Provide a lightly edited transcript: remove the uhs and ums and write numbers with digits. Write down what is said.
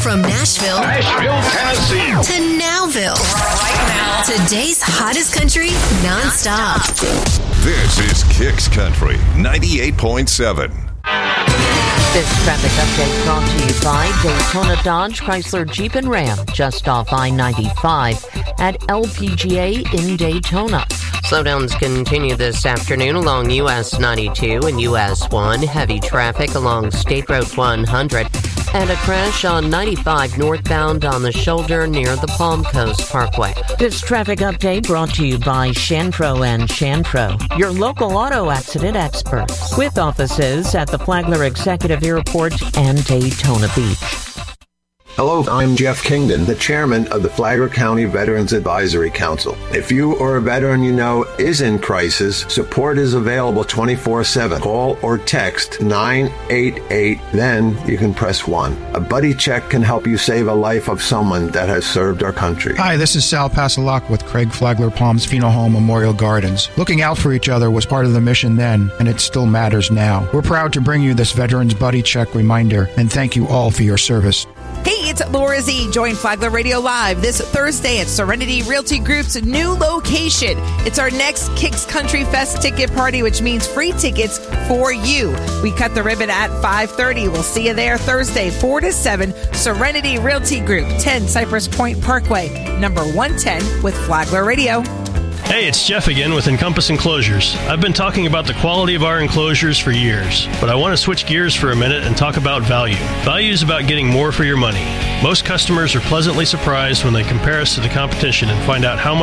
From Nashville, Tennessee to Nowville. Right now, today's hottest country nonstop. This is Kicks Country 98.7. This traffic update brought to you by Daytona Dodge Chrysler Jeep and Ram, just off I-95 at LPGA in Daytona. Slowdowns continue this afternoon along US 92 and US 1. Heavy traffic along State Road 100. And a crash on 95 northbound on the shoulder near the Palm Coast Parkway. This traffic update brought to you by Shantro and Shantro, your local auto accident experts, with offices at the Flagler Executive Airport and Daytona Beach. Hello, I'm Jeff Kingdon, the chairman of the Flagler County Veterans Advisory Council. If you or a veteran you know is in crisis, support is available 24/7. Call or text 988, then you can press 1. A buddy check can help you save a life of someone that has served our country. Hi, this is Sal Passalak with Craig Flagler Palms Funeral Home Memorial Gardens. Looking out for each other was part of the mission then, and it still matters now. We're proud to bring you this Veterans Buddy Check reminder, and thank you all for your service. Hey, it's Laura Z. Join Flagler Radio Live this Thursday at Serenity Realty Group's new location. It's our next Kicks Country Fest ticket party, which means free tickets for you. We cut the ribbon at 5:30. We'll see you there Thursday, 4 to 7, Serenity Realty Group, 10 Cypress Point Parkway, number 110 with Flagler Radio. Hey, it's Jeff again with Encompass Enclosures. I've been talking about the quality of our enclosures for years, but I want to switch gears for a minute and talk about value. Value is about getting more for your money. Most customers are pleasantly surprised when they compare us to the competition and find out how much